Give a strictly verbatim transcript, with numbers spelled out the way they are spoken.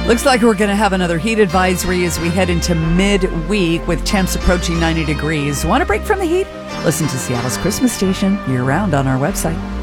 Looks like we're going to have another heat advisory as we head into midweek with temps approaching ninety degrees. Want a break from the heat? Listen to Seattle's Christmas station year-round on our website.